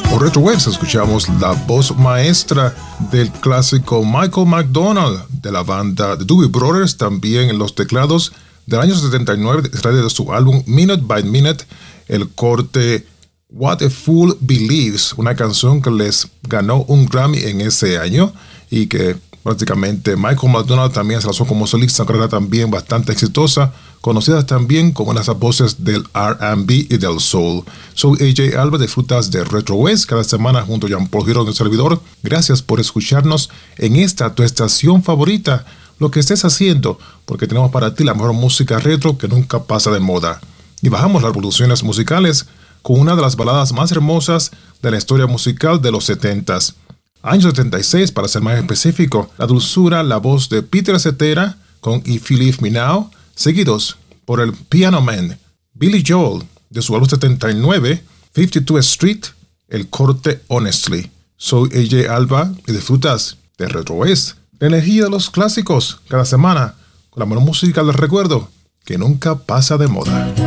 Por Retro Waves escuchamos la voz maestra del clásico Michael McDonald de la banda The Doobie Brothers, también en los teclados del año 79, extraído de su álbum Minute by Minute, el corte What a Fool Believes, una canción que les ganó un Grammy en ese año y que prácticamente Michael McDonald también se lanzó como solista, una carrera también bastante exitosa, conocidas también como las voces del R&B y del soul. Soy AJ Alba, disfrutas de Retro West cada semana junto a Jean Paul Giro, en el servidor. Gracias por escucharnos en esta tu estación favorita, lo que estés haciendo, porque tenemos para ti la mejor música retro que nunca pasa de moda. Y bajamos las revoluciones musicales con una de las baladas más hermosas de la historia musical de los 70s. Año 76, para ser más específico, la dulzura, la voz de Peter Cetera con If You Leave Me Now, seguidos por el Piano Man Billy Joel de su álbum 79, 52 Street, el corte Honestly. Soy AJ Alba y disfrutas de Retro West, la energía de los clásicos, cada semana con la mejor música del recuerdo que nunca pasa de moda.